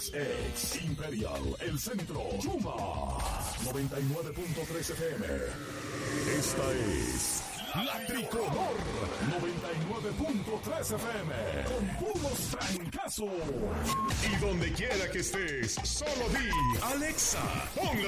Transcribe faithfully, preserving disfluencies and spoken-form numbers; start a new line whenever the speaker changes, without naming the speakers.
Ex, ex, Imperial, El Centro, Chuma, noventa y nueve punto tres F M. Esta es La Tricolor, noventa y nueve punto tres F M, con puros trancazos. Y donde quiera que estés, solo di, Alexa, pon